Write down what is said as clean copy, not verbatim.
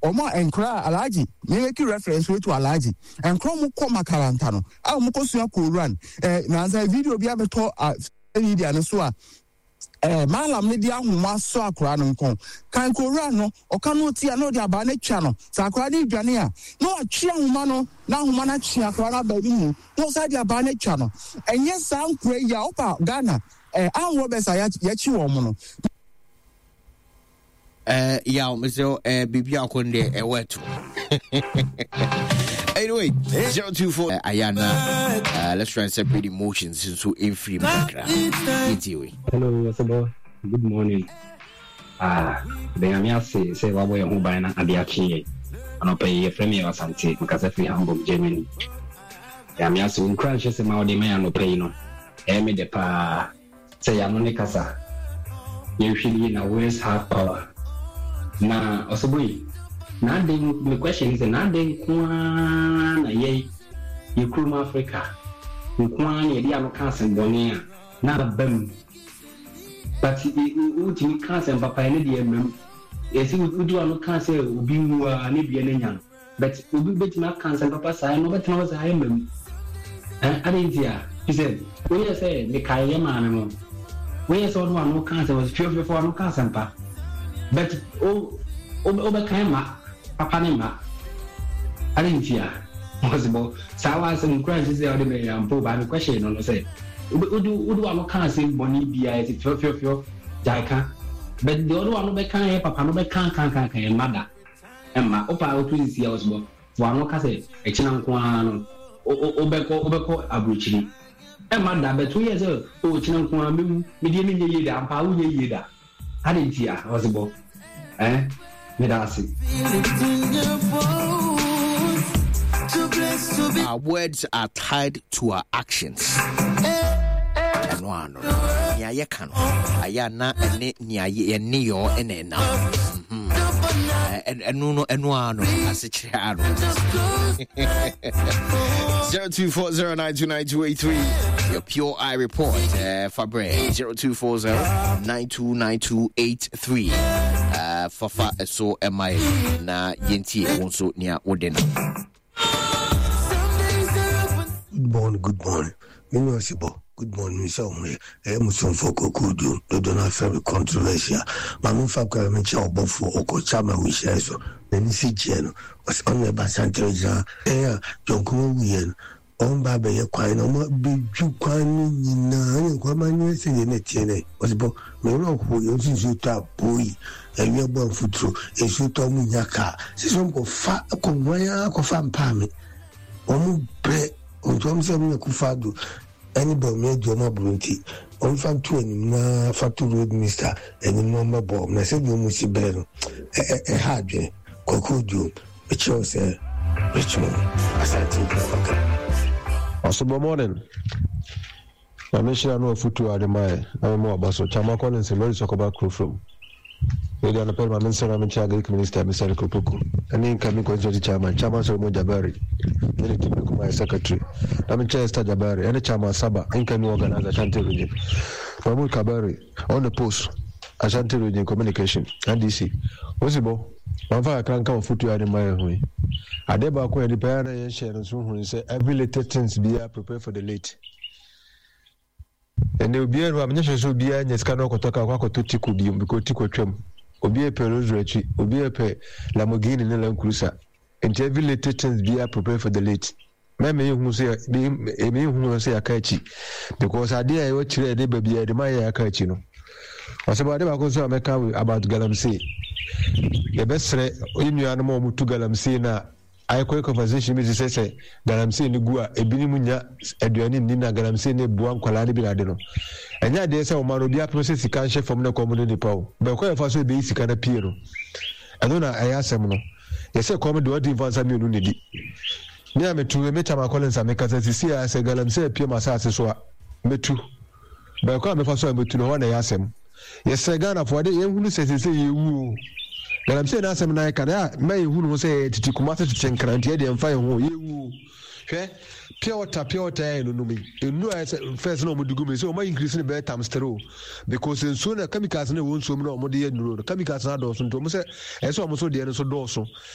omo enkra alaji me make reference to alaji enkra mo ko makaranta no a mo ko sua ko run na za video bi abeto media no so a malam ne dia ahoma so akora no nkon kan ko run no o kan no tia no dia ba na twa no sa akora ni dwane a no atwe ahoma no na ahoma na twa akora na ba bi mu no sa dia ba na twa no enye sa nkura ya opa Ghana an Roberts ya chi wo mo no yeah, Mr. Bibia Konde wetu. Anyway, 024 Ayana. Let's try and separate emotions into in free background. Hello, Asabo. Good morning. Benamia say what boy who buy na adiachi. Ano pay friend me wasante because free Hamburg Germany. Yamia so crash say ma odi me ano pay no. Me de pa say amone kasa. Usually na ways have power. Na Asabo. Now the question is now the Kwan ye Ukraine Africa. Kwan ye dia no cancer bonia na bem. But you cancer papa ne dia mem. Yes you do no cancer obi wu ani bia na nya. But obi bet na cancer papa sai no bet na sai mem. Adentia he said we say me kai ye man mo. We say no cancer was pure before no cancer pa. But o kai ma papa ne ma alentia possible sawa some crisis dey dey me am po ba me question no say udu wan kan say boni bia is fio jaika but the other one be kan papa no be kan mada emma opa otu isi ya osbo wan ka say e china nko an no obeko abrochiri emma da be 2 years o china nko an me die me ye da ampa wo ye da alentia possible Our words are tied to our actions. Ayana ene yo enena. Enuno as a child. 0240929283. Your Pure Eye report. Fabre 0240929283. Fafa so MI na yenti wonso nia wodena. Good morning. Good morning, so Emerson Foko Kudu, the Donald Ferry controversial. Mamu Faka Mencha Bofo Oko Chama Wisha so then see Jen was on the Basanteja, Jonko Wien, on Baba Yaquine, or be Juquine in Quamania saying it was about Mero who uses you tap boy, and you're born for true, and she told me Yaka. She's one go fat, a conwaya, a fan pami. Omu bre, on Thompson Kufadu. Anybody made Joma Brunti on fan 20 na factory road mister and number bomb. I said, no Musibero, a hard way, Kokudu, which was a Richmond. As I think, okay. Also, morning. I mentioned I know a foot to Ademai. I'm more about so Chamakon and Silver Sokoba crew from. We don't appear my minister, I'm in Chagric Minister, Mr. Kupuku. And then coming to the chairman, Chairman Solomon Jabari, then to my secretary. I'm in Chester Jabari, and the Chairman Saba, and can organize Ashanti region. Mahmoud Kabari, on the post, Ashanti region communication, and DC. Possible. One fire can't come foot to Ademai. I never quite the parent and share and soon say every later things be prepared for the late. And they will be able to so be a scano kotoka to tiku because tiku trim. Obi a Rosary, Obi a Lamborghini and Land Cruiser. And every later things be prepared for the late. Mammy who say a catchy because I dare watch a baby at my catchino. Was about the about Galamsey. The best in your animal to Galamsey now. I quite conversation with the say Galamsey in Gua, a binimunya, Edwani Nina Galamsey, Buan Qualadi Biladino. And yet there's a Marobia process he can't share from the community power. But quite fast will be easy can appear. I don't know, I ask him. Yes, a common do advance a munity. Near me to meet my colleagues and make us see as a Galamsey appear my sass so me too. But I can't be so to know what I ask him. Yes, I got for the young who says, say you. But I'm saying, as I'm like, may who say to Kumata to Chenkranti and fire who you. Pure water, and me. You know, I said, first no would do me so my increase in the bed times through. Because in sooner, Kamikaze won't so no more dear road. Kamikaze not also to me, as almost so dear and so dorsal.